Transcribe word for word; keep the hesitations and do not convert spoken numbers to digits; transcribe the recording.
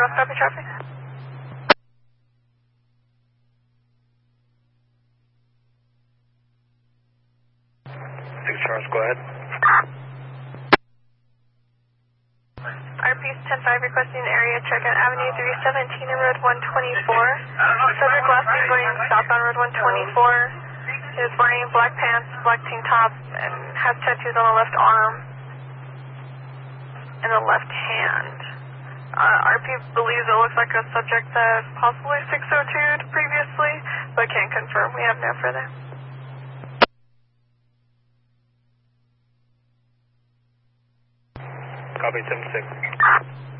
West, copy traffic. six Charles, go ahead. R P ten five requesting area check at Avenue three seventeen and Road one twenty-four. Subject last seen going southbound Road one twenty-four. He is wearing black pants, black tank top, and has tattoos on the left arm and the left hand. Uh, R P believes it looks like a subject that possibly six oh two'd previously, but can't confirm. We have no further. Copy ten six.